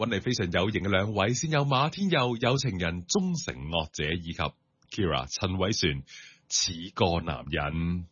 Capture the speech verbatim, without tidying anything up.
揾嚟非常有型嘅兩位，先有馬天佑有情人終成惡者，以及 Kira 陳偉璇似個男人。